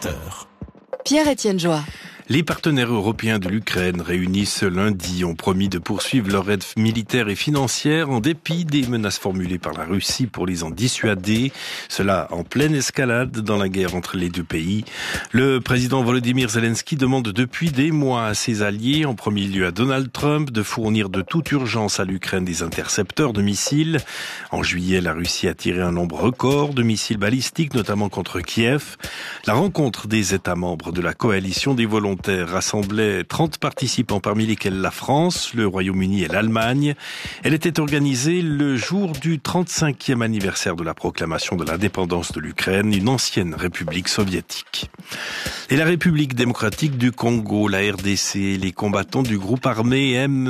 20h. Pierre-Étienne Joie. Les partenaires européens de l'Ukraine réunis ce lundi ont promis de poursuivre leur aide militaire et financière en dépit des menaces formulées par la Russie pour les en dissuader. Cela en pleine escalade dans la guerre entre les deux pays. Le président Volodymyr Zelensky demande depuis des mois à ses alliés, en premier lieu à Donald Trump, de fournir de toute urgence à l'Ukraine des intercepteurs de missiles. En juillet, la Russie a tiré un nombre record de missiles balistiques, notamment contre Kiev. La rencontre des États membres de la coalition des volontaires rassemblait 30 participants, parmi lesquels la France, le Royaume-Uni et l'Allemagne. Elle était organisée le jour du 35e anniversaire de la proclamation de l'indépendance de l'Ukraine, une ancienne république soviétique. Et la République démocratique du Congo, la RDC, les combattants du groupe armé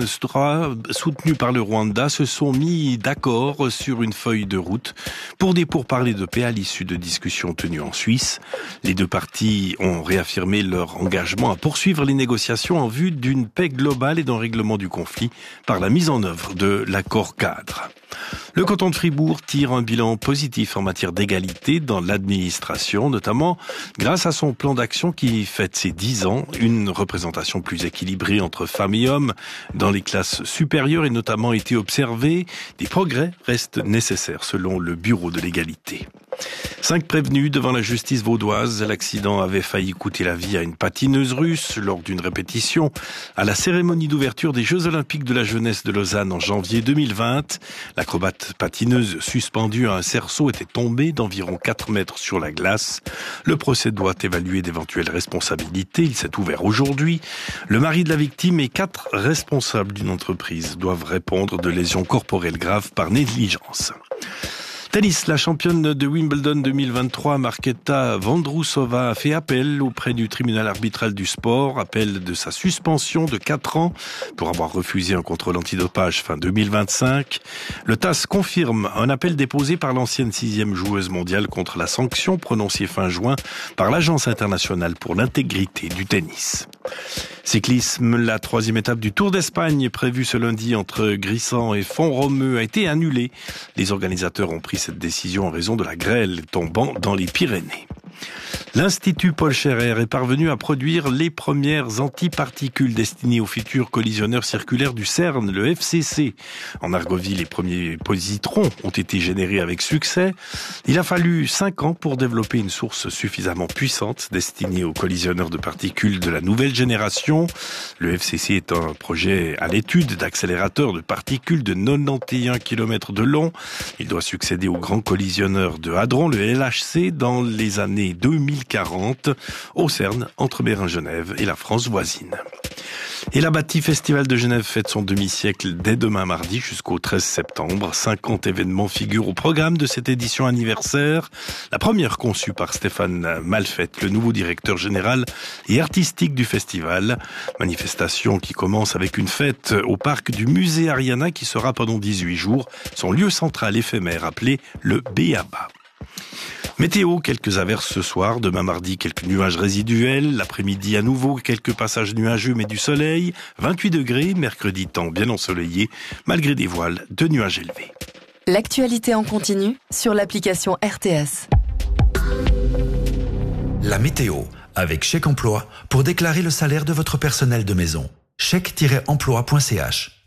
M3, soutenus par le Rwanda, se sont mis d'accord sur une feuille de route pour des pourparlers de paix à l'issue de discussions tenues en Suisse. Les deux parties ont réaffirmé leur engagement à poursuivre les négociations en vue d'une paix globale et d'un règlement du conflit par la mise en œuvre de l'accord cadre. Le canton de Fribourg tire un bilan positif en matière d'égalité dans l'administration, notamment grâce à son plan d'action qui fête ses 10 ans, une représentation plus équilibrée entre femmes et hommes dans les classes supérieures est notamment été observée. Des progrès restent nécessaires selon le Bureau de l'égalité. 5 prévenus devant la justice vaudoise. L'accident avait failli coûter la vie à une patineuse russe lors d'une répétition à la cérémonie d'ouverture des Jeux Olympiques de la jeunesse de Lausanne en janvier 2020. L'acrobate patineuse suspendue à un cerceau était tombée d'environ 4 mètres sur la glace. Le procès doit évaluer d'éventuelles responsabilités. Il s'est ouvert aujourd'hui. Le mari de la victime et 4 responsables d'une entreprise doivent répondre de lésions corporelles graves par négligence. Tennis, la championne de Wimbledon 2023, Marketa Vondrousova, a fait appel auprès du tribunal arbitral du sport, appel de sa suspension de 4 ans pour avoir refusé un contrôle antidopage fin 2025. Le TAS confirme un appel déposé par l'ancienne 6e joueuse mondiale contre la sanction prononcée fin juin par l'Agence internationale pour l'intégrité du tennis. Cyclisme, la 3e étape du Tour d'Espagne prévue ce lundi entre Grisant et Font-Romeu a été annulée. Les organisateurs ont pris cette décision en raison de la grêle tombant dans les Pyrénées. L'Institut Paul Scherrer est parvenu à produire les premières antiparticules destinées aux futurs collisionneurs circulaires du CERN, le FCC. En Argovie, les premiers positrons ont été générés avec succès. Il a fallu 5 ans pour développer une source suffisamment puissante destinée aux collisionneurs de particules de la nouvelle génération. Le FCC est un projet à l'étude d'accélérateur de particules de 91 km de long. Il doit succéder au grand collisionneur de Hadron, le LHC, dans les années 2040 au CERN entre Bérin-Genève et la France voisine. Et la Bâtie Festival de Genève fête son demi-siècle dès demain mardi jusqu'au 13 septembre. 50 événements figurent au programme de cette édition anniversaire. La première conçue par Stéphane Malfette, le nouveau directeur général et artistique du festival. Manifestation qui commence avec une fête au parc du musée Ariana qui sera pendant 18 jours son lieu central éphémère appelé le Béaba. Météo, quelques averses ce soir, demain mardi quelques nuages résiduels, l'après-midi à nouveau quelques passages nuageux mais du soleil, 28 degrés, mercredi temps bien ensoleillé, malgré des voiles de nuages élevés. L'actualité en continu sur l'application RTS. La météo, avec Chèque Emploi, pour déclarer le salaire de votre personnel de maison. chèque-emploi.ch